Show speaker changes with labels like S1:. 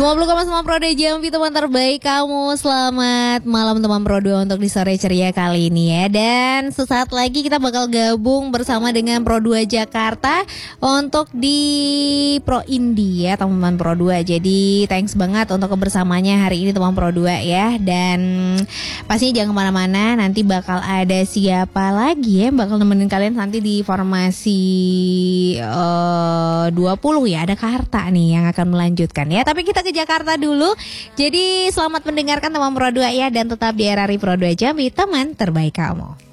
S1: 90,9 Pro 2 Jambi, teman terbaik kamu. Selamat malam teman Pro 2 untuk di sore ceria kali ini ya. Dan sesaat lagi kita bakal gabung bersama dengan Pro 2 Jakarta untuk di Pro Indie ya teman-teman Pro 2. Jadi thanks banget untuk kebersamanya hari ini teman Pro 2 ya. Dan pastinya jangan kemana-mana, nanti bakal ada siapa lagi ya bakal nemenin kalian nanti di formasi 20 ya. Ada Karta nih yang akan melanjutkan ya. Tapi kita ke Jakarta dulu. Jadi selamat mendengarkan teman Pro 2 ya. Dan tetap di RRI Pro 2 Jambi, teman terbaik kamu.